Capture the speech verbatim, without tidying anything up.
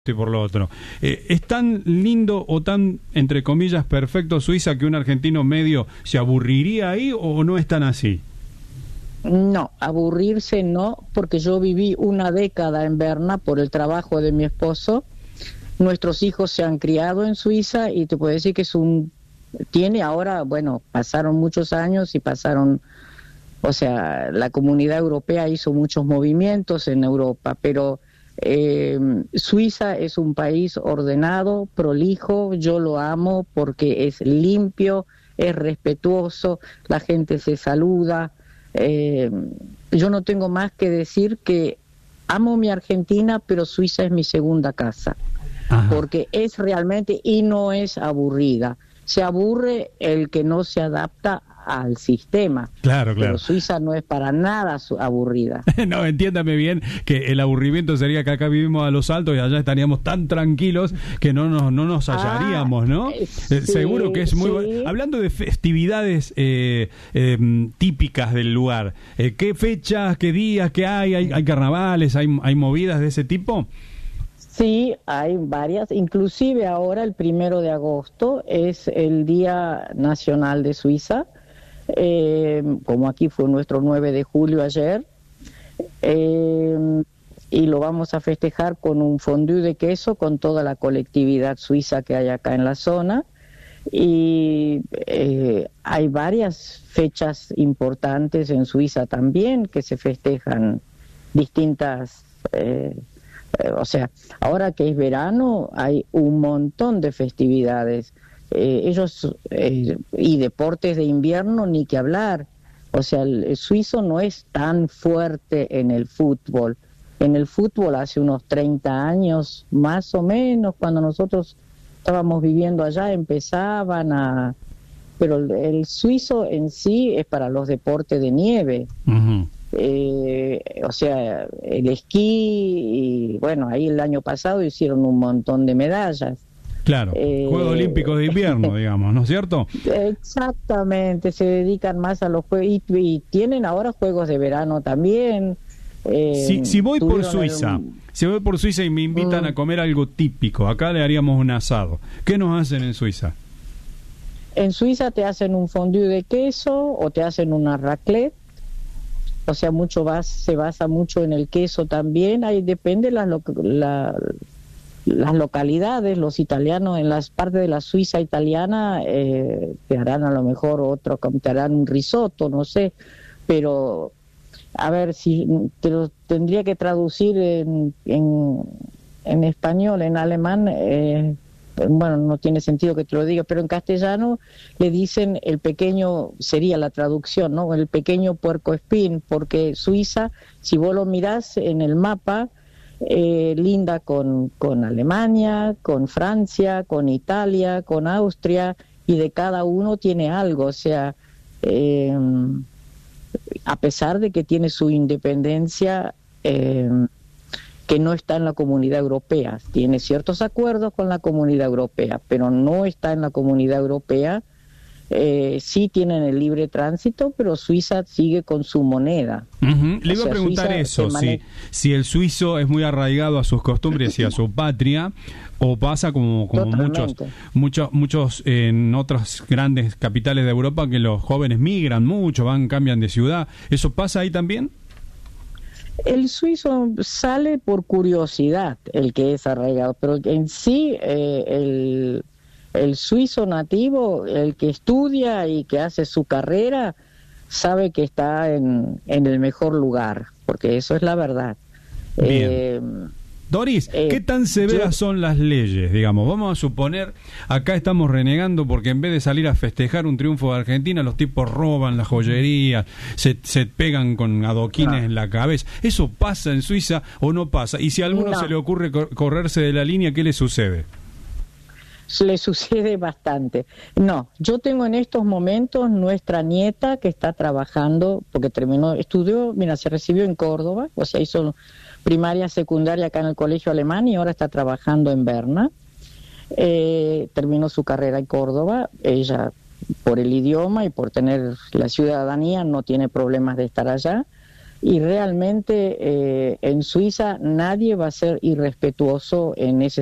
y por lo otro. Eh, ¿Es tan lindo o tan, entre comillas, perfecto Suiza que un argentino medio se aburriría ahí o no es tan así? No, aburrirse no, porque yo viví una década en Berna por el trabajo de mi esposo. Nuestros hijos se han criado en Suiza y te puedo decir que es un... Tiene ahora, bueno, pasaron muchos años y pasaron... O sea, la Comunidad Europea hizo muchos movimientos en Europa, pero... Eh, Suiza es un país ordenado, prolijo, yo lo amo porque es limpio, es respetuoso, la gente se saluda. Eh, yo no tengo más que decir que amo mi Argentina, pero Suiza es mi segunda casa. Ajá. Porque es realmente, y no es aburrida. Se aburre el que no se adapta al sistema. Claro, claro. Pero Suiza no es para nada aburrida. No, entiéndame bien que el aburrimiento sería que acá vivimos a los altos y allá estaríamos tan tranquilos que no nos, no nos hallaríamos, ah, ¿no? Eh, sí, seguro que es muy... Sí. Bueno. Hablando de festividades eh, eh, típicas del lugar, eh, ¿qué fechas, qué días, qué hay? ¿Hay, hay carnavales, hay, hay movidas de ese tipo? Sí, hay varias, inclusive ahora el primero de agosto es el Día Nacional de Suiza, eh, como aquí fue nuestro nueve de julio ayer, eh, y lo vamos a festejar con un fondue de queso con toda la colectividad suiza que hay acá en la zona, y eh, hay varias fechas importantes en Suiza también que se festejan distintas... Eh, O sea, ahora que es verano hay un montón de festividades. Eh, ellos, eh, y deportes de invierno ni que hablar. O sea, el, el suizo no es tan fuerte en el fútbol. En el fútbol hace unos treinta años, más o menos, cuando nosotros estábamos viviendo allá, empezaban a... Pero el, el suizo en sí es para los deportes de nieve. Uh-huh. Eh, o sea, el esquí, y bueno, ahí el año pasado hicieron un montón de medallas. Claro, eh, Juegos Olímpicos de invierno, digamos, ¿no es cierto? Exactamente, se dedican más a los juegos y, y tienen ahora juegos de verano también. Eh, si, si voy por Suiza, el... si voy por Suiza y me invitan mm. a comer algo típico, acá le haríamos un asado. ¿Qué nos hacen en Suiza? En Suiza te hacen un fondue de queso o te hacen una raclette. O sea, mucho bas, se basa mucho en el queso también. Ahí depende las lo, la, las localidades. Los italianos en las partes de la Suiza italiana eh, te harán a lo mejor otro, te harán un risotto, no sé. Pero a ver si te lo tendría que traducir en, en, en español, en alemán. Eh, bueno, no tiene sentido que te lo diga, pero en castellano le dicen el pequeño, sería la traducción, ¿no? El pequeño puercoespín, porque Suiza, si vos lo mirás en el mapa, eh, linda con, con Alemania, con Francia, con Italia, con Austria, y de cada uno tiene algo, o sea, eh, a pesar de que tiene su independencia, eh, que no está en la Comunidad Europea. Tiene ciertos acuerdos con la Comunidad Europea, pero no está en la Comunidad Europea. Eh, sí tienen el libre tránsito, pero Suiza sigue con su moneda. Uh-huh. Le iba a preguntar Suiza eso, si, si el suizo es muy arraigado a sus costumbres y a su patria, o pasa como, como muchos, muchos, muchos en otras grandes capitales de Europa, que los jóvenes migran mucho, van, cambian de ciudad. ¿Eso pasa ahí también? El suizo sale por curiosidad, el que es arraigado, pero en sí eh, el, el suizo nativo, el que estudia y que hace su carrera, sabe que está en, en el mejor lugar, porque eso es la verdad. Bien. Eh, Doris, ¿qué eh, tan severas yo... son las leyes? Digamos, vamos a suponer, acá estamos renegando porque en vez de salir a festejar un triunfo de Argentina, los tipos roban la joyería, se, se pegan con adoquines no. en la cabeza. ¿Eso pasa en Suiza o no pasa? Y si a alguno no. se le ocurre cor- correrse de la línea, ¿qué le sucede? Le sucede bastante. No, yo tengo en estos momentos nuestra nieta que está trabajando, porque terminó, estudió, mira, se recibió en Córdoba, o sea, hizo primaria, secundaria acá en el colegio alemán y ahora está trabajando en Berna. Eh, terminó su carrera en Córdoba, ella por el idioma y por tener la ciudadanía no tiene problemas de estar allá. y realmente eh, en Suiza nadie va a ser irrespetuoso en ese